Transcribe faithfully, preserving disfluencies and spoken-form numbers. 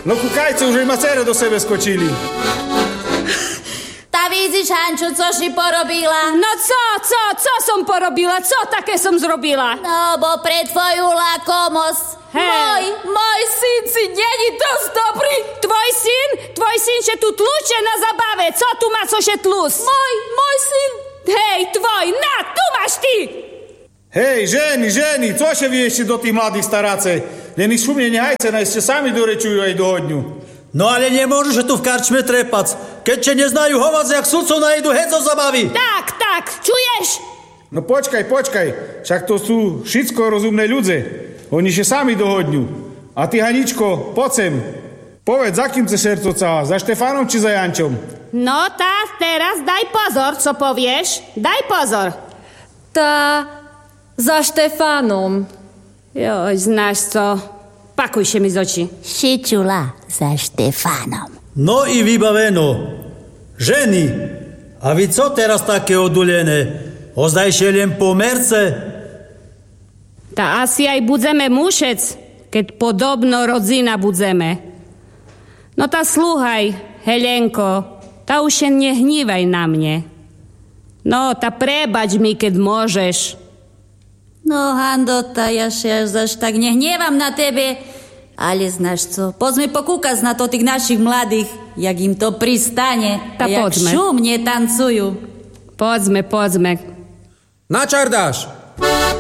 No kukajce, už aj macére do sebe skočili. Ta vidíš, Hančo, co si porobila? No co, co, co som porobila? Co také som zrobila? No, bo pre tvoju lakomosť. Hej. Môj, môj syn si není dosť dobrý. Tvoj syn? Tvoj syn še tu tluče na zabave. Co tu má cože tlus? Môj, môj syn. Hej, tvoj, na, tu máš ty. Hej, ženy, ženy, cože vy ešte do tých mladých staráce? Len ich šumne nehajce, na ešte sami dorečujú aj dohodňu. No ale nemôžu, že tu v karčme trepac. Keďže neznajú hovať, jak sudcov najdu heco zabaví. Tak, tak, čuješ? No počkaj, počkaj, však to sú všetko rozumné ľudze. Oni še sami dohodňu. A ty, Haničko, poď sem. Povedz, za kým chce šercovca, za Štefánom či za Jančom? No tá, teraz daj pozor, co povieš. Daj pozor. Tá, za Štefánom. Joj, znáš co. Pakuj še mi z očí. Šičula za Štefánom. No i vybaveno. Ženy, a vy co teraz také odulené? Ozdajšie len po merce? Ta asi aj budeme mušec, keď podobno rodzina budeme. No ta sluhaj, Helenko, ta už še nehnívaj na mne. No, ta prebač mi, keď môžeš. No, Handota, ja še až tak nehnievam na tebe. Ale znaš co, poďme pokúkať na to tých našich mladých, jak im to pristane. Ta a jak poďme. šumne tancujú. Poďme, poďme. Na čardáš!